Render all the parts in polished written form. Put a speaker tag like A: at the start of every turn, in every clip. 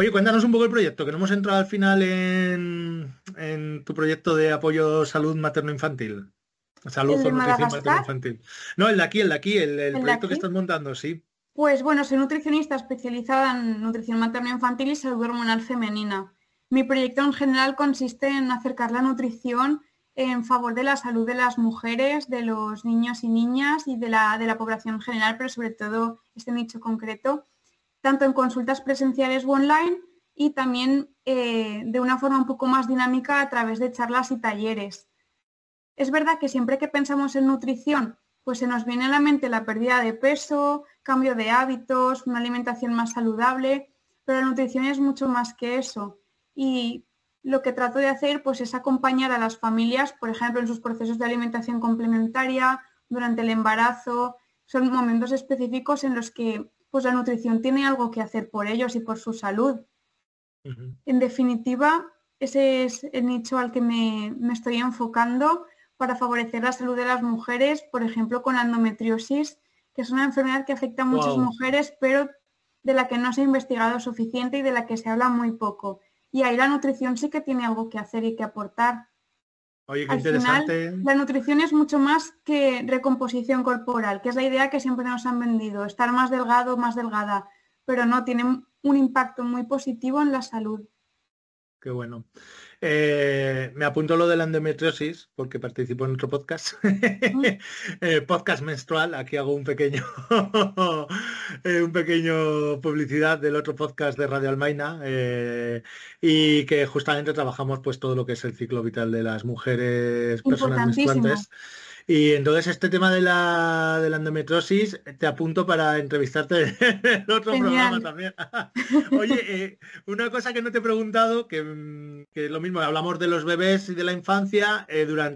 A: Oye, cuéntanos un poco el proyecto, que no hemos entrado al final en tu proyecto de apoyo salud materno-infantil. Salud
B: El
A: o
B: de
A: nutrición
B: Madagascar,
A: materno-infantil. No, el
B: el de
A: proyecto que
B: aquí.
A: estás montando, sí.
B: Pues bueno, soy nutricionista especializada en nutrición materno-infantil y salud hormonal femenina. Mi proyecto en general consiste en acercar la nutrición en favor de la salud de las mujeres, de los niños y niñas y de la población en general, pero sobre todo este nicho concreto, tanto en consultas presenciales o online y también de una forma un poco más dinámica a través de charlas y talleres. Es verdad que siempre que pensamos en nutrición, pues se nos viene a la mente la pérdida de peso, cambio de hábitos, una alimentación más saludable, pero la nutrición es mucho más que eso. Y lo que trato de hacer pues es acompañar a las familias, por ejemplo, en sus procesos de alimentación complementaria, durante el embarazo. Son momentos específicos en los que pues la nutrición tiene algo que hacer por ellos y por su salud.
A: Ujú.
B: En definitiva, ese es el nicho al que me estoy enfocando para favorecer la salud de las mujeres, por ejemplo, con la endometriosis, que es una enfermedad que afecta a muchas
A: Wow.
B: mujeres, pero de la que no se ha investigado suficiente y de la que se habla muy poco. Y ahí la nutrición sí que tiene algo que hacer y que aportar.
A: Oye, qué
B: Al final,
A: interesante.
B: la nutrición es mucho más que recomposición corporal, que es la idea que siempre nos han vendido, estar más delgado, más delgada, pero no, tiene un impacto muy positivo en la salud.
A: Qué bueno. Me apunto lo de la endometriosis porque participo en otro podcast, podcast menstrual. Aquí hago un pequeño, un pequeño publicidad del otro podcast de Radio Almaina y que justamente trabajamos pues todo lo que es el ciclo vital de las mujeres, personas
B: Importantísimo.
A: menstruantes. Y entonces este tema de la endometriosis te apunto para entrevistarte en el otro programa
B: Genial.
A: también. Oye, una cosa que no te he preguntado, que es lo mismo, hablamos de los bebés y de la infancia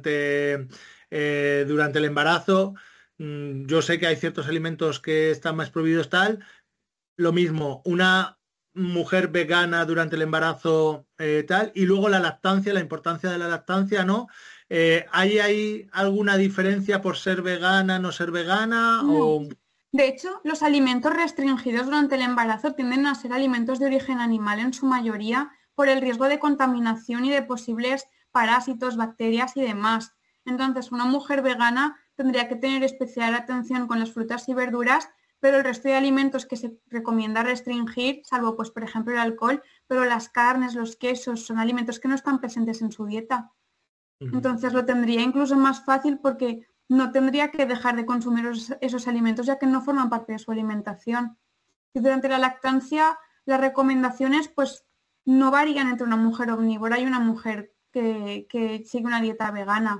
A: durante el embarazo. Yo sé que hay ciertos alimentos que están más prohibidos tal. Lo mismo, una mujer vegana durante el embarazo tal, y luego la lactancia, la importancia de la lactancia, ¿no? ¿Hay alguna diferencia por ser vegana, no ser vegana?
B: No.
A: O...
B: De hecho, los alimentos restringidos durante el embarazo tienden a ser alimentos de origen animal en su mayoría por el riesgo de contaminación y de posibles parásitos, bacterias y demás. Entonces, una mujer vegana tendría que tener especial atención con las frutas y verduras, pero el resto de alimentos que se recomienda restringir, salvo pues por ejemplo el alcohol, pero las carnes, los quesos, son alimentos que no están presentes en su dieta.
A: Ujú.
B: Entonces lo tendría incluso más fácil porque no tendría que dejar de consumir esos alimentos ya que no forman parte de su alimentación. Y durante la lactancia las recomendaciones pues no varían entre una mujer omnívora y una mujer que sigue una dieta vegana.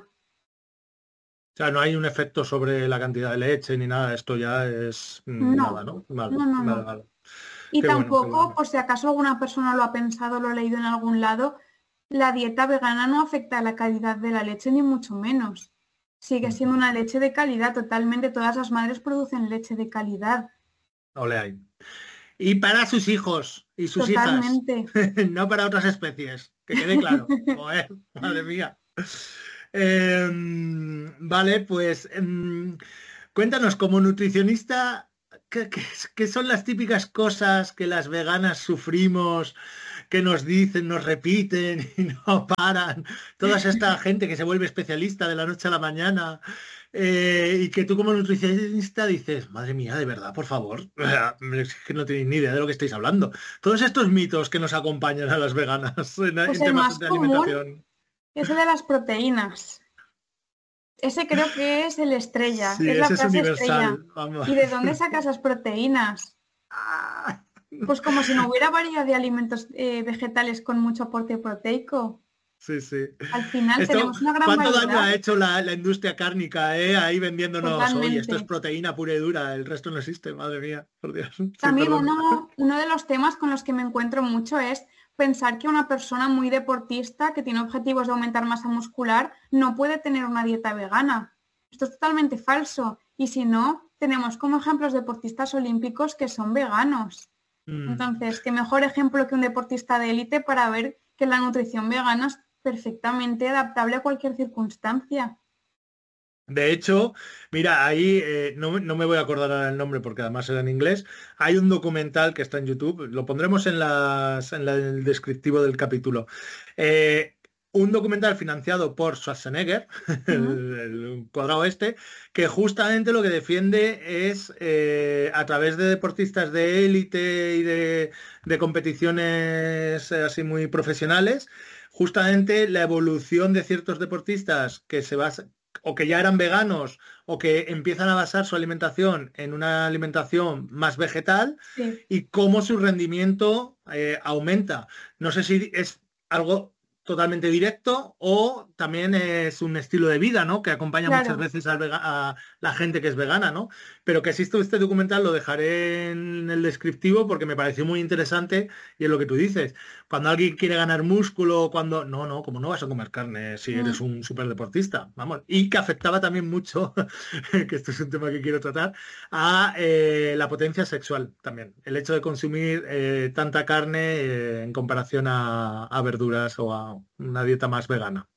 A: O sea, no hay un efecto sobre la cantidad de leche ni nada, esto ya es nada,
B: No,
A: ¿no? Vale,
B: no, no,
A: vale,
B: no.
A: vale.
B: Y
A: Qué bueno, qué
B: tampoco,
A: bueno.
B: por si acaso alguna persona lo ha pensado, lo ha leído en algún lado, la dieta vegana no afecta a la calidad de la leche, ni mucho menos. Sigue
A: Ujú.
B: siendo una leche de calidad, totalmente. Todas las madres producen leche de calidad,
A: Ole ahí. Y para sus hijos y sus hijas,
B: totalmente.
A: no para otras especies, que quede claro. Joder, madre mía. Vale, pues cuéntanos, como nutricionista, ¿qué son las típicas cosas que las veganas sufrimos, que nos dicen, nos repiten y no paran? Toda esta gente que se vuelve especialista de la noche a la mañana y que tú como nutricionista dices, madre mía, de verdad, por favor, es que no tenéis ni idea de lo que estáis hablando. Todos estos mitos que nos acompañan a las veganas
B: Pues
A: en
B: el
A: temas
B: más
A: de
B: común
A: alimentación.
B: es el de las proteínas. Ese creo que es el estrella,
A: Sí,
B: es la
A: ese es
B: frase estrella.
A: universal, vamos.
B: ¿Y de dónde sacas esas proteínas?
A: Ah.
B: Pues como si no hubiera variedad de alimentos vegetales con mucho aporte proteico.
A: Sí, sí.
B: Al final
A: Esto,
B: tenemos una gran
A: ¿cuánto daño
B: variedad,
A: ha hecho la industria cárnica, ahí vendiéndonos, oye, esto es
B: totalmente.
A: proteína pura y dura, el resto no existe, madre mía, por Dios. Sí,
B: También
A: perdón.
B: uno de los temas con los que me encuentro mucho es pensar que una persona muy deportista que tiene objetivos de aumentar masa muscular no puede tener una dieta vegana. Esto es totalmente falso. Y si no, tenemos como ejemplos deportistas olímpicos que son veganos.
A: Mm.
B: Entonces, qué mejor ejemplo que un deportista de élite para ver que la nutrición vegana es perfectamente adaptable a cualquier circunstancia.
A: De hecho, mira, ahí no me voy a acordar ahora el nombre porque además era en inglés. Hay un documental que está en YouTube, lo pondremos el descriptivo del capítulo. Eh, un documental financiado por Schwarzenegger,
B: Ujú.
A: el cuadrado este, que justamente lo que defiende es a través de deportistas de élite y de competiciones así muy profesionales, justamente la evolución de ciertos deportistas que se basa o que ya eran veganos o que empiezan a basar su alimentación en una alimentación más vegetal
B: Sí,
A: y cómo su rendimiento aumenta. No sé si es algo totalmente directo o también es un estilo de vida, ¿no? Que acompaña muchas
B: claro.
A: veces a la gente que es vegana, ¿no? Pero que existe este documental lo dejaré en el descriptivo porque me pareció muy interesante y es lo que tú dices. Cuando alguien quiere ganar músculo, cuando... No, no, como no vas a comer carne si eres
B: Mm.
A: un superdeportista, vamos. Y que afectaba también mucho, que esto es un tema que quiero tratar, a la potencia sexual también. El hecho de consumir tanta carne en comparación a verduras o a una dieta más vegana.